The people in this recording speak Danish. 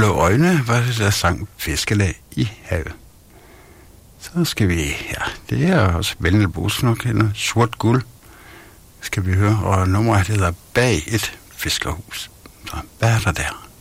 blå øjne var det, der sang Fiskelag i havet. Så skal vi, det er også Vendel Bosen kender, Sort Guld, skal vi høre, og nummeret hedder Bag et fiskerhus. Så hvad er der der?